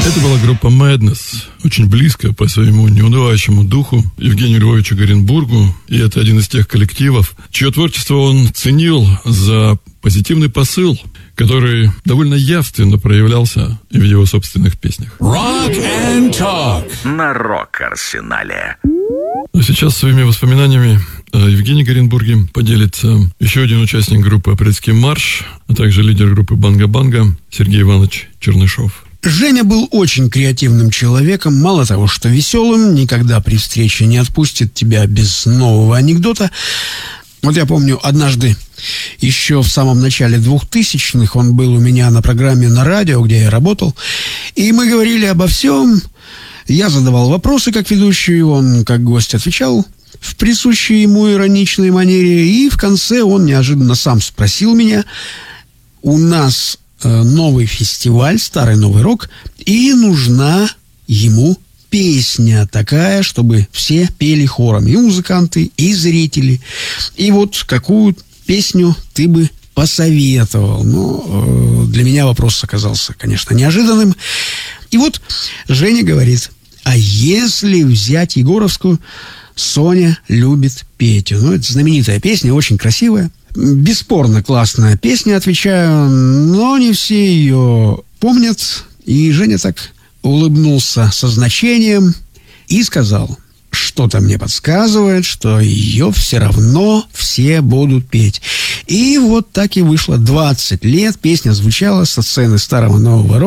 Это была группа Madness, очень близкая по своему неунывающему духу Евгению Львовичу Горенбургу. И это один из тех коллективов, чье творчество он ценил за позитивный посыл, который довольно явственно проявлялся и в его собственных песнях. Rock and Talk на Рок-Арсенале. А сейчас своими воспоминаниями о Евгении Горенбурге поделится еще один участник группы «Апрельский марш», а также лидер группы «Банга-банга» Сергей Иванович Чернышов. Женя был очень креативным человеком, мало того, что веселым, никогда при встрече не отпустит тебя без нового анекдота. Вот я помню, однажды, еще в самом начале 2000-х, он был у меня на программе на радио, где я работал, и мы говорили обо всем. Я задавал вопросы как ведущий, он как гость отвечал в присущей ему ироничной манере, и в конце он неожиданно сам спросил меня: у нас новый фестиваль «Старый Новый Рок», и нужна ему песня такая, чтобы все пели хором, и музыканты, и зрители. И вот какую песню ты бы посоветовал? Ну, для меня вопрос оказался, конечно, неожиданным. И вот Женя говорит: а если взять егоровскую «Соня любит Петю»? Ну, это знаменитая песня, очень красивая. Бесспорно классная песня, отвечаю, но не все ее помнят. И Женя так улыбнулся со значением и сказал: что-то мне подсказывает, что ее все равно все будут петь. И вот так и вышло. 20 лет песня звучала со сцены Старого Нового Рока.